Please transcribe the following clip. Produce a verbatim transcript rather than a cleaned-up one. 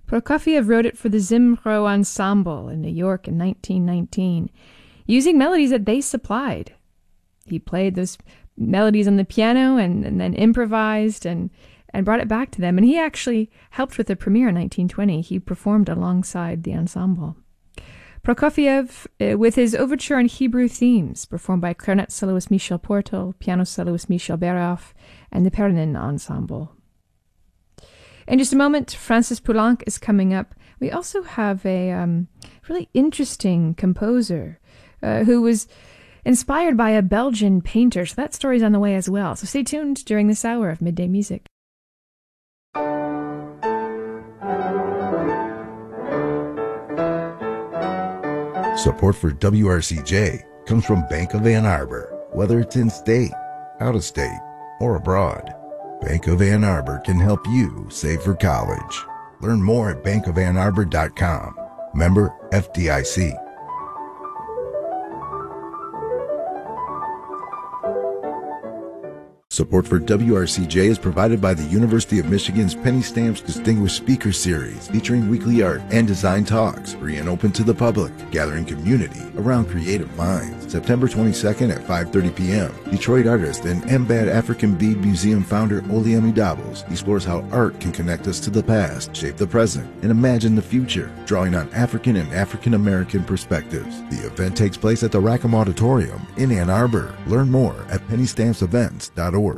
Prokofiev wrote it for the Zimro Ensemble in New York in nineteen nineteen, using melodies that they supplied. He played those melodies on the piano and, and then improvised and, and brought it back to them. And he actually helped with the premiere in nineteen twenty. He performed alongside the ensemble. Prokofiev, uh, with his overture and Hebrew themes, performed by clarinet soloist Michel Portal, piano soloist Michel Beroff, and the Pernin Ensemble. In just a moment, Francis Poulenc is coming up. We also have a um, really interesting composer uh, who was inspired by a Belgian painter, so that story's on the way as well. So stay tuned during this hour of Midday Music. Support for W R C J comes from Bank of Ann Arbor. Whether it's in state, out of state, or abroad, Bank of Ann Arbor can help you save for college. Learn more at bank of ann arbor dot com. Member F D I C. Support for W R C J is provided by the University of Michigan's Penny Stamps Distinguished Speaker Series, featuring weekly art and design talks, free and open to the public, gathering community around creative minds. September twenty-second at five thirty p.m., Detroit artist and M B A D African Bead Museum founder Oliemi Dabbles explores how art can connect us to the past, shape the present, and imagine the future, drawing on African and African American perspectives. The event takes place at the Rackham Auditorium in Ann Arbor. Learn more at penny stamps events dot org.